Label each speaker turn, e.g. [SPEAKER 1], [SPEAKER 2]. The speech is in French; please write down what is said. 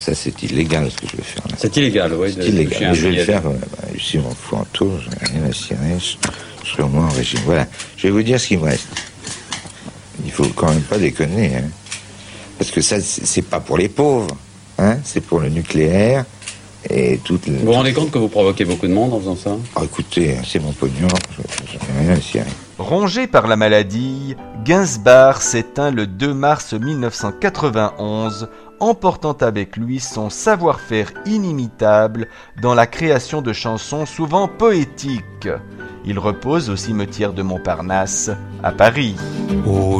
[SPEAKER 1] Ça, c'est illégal ce que je vais faire là.
[SPEAKER 2] C'est illégal, oui.
[SPEAKER 1] C'est illégal, mais je vais le faire quand même. Ici, on fout en tour, je n'ai rien à cirer, je serai au moins en régime. Voilà, je vais vous dire ce qui me reste. Il faut quand même pas déconner, hein. Parce que ça, c'est pas pour les pauvres, hein. C'est pour le nucléaire et toutes les...
[SPEAKER 2] Vous vous rendez compte que vous provoquez beaucoup de monde en faisant ça?
[SPEAKER 1] Ah, écoutez, c'est mon pognon, je n'ai rien à cirer.
[SPEAKER 3] Rongé par la maladie, Gainsbourg s'éteint le 2 mars 1991, emportant avec lui son savoir-faire inimitable dans la création de chansons souvent poétiques. Il repose au cimetière de Montparnasse, à Paris.
[SPEAKER 4] Oh,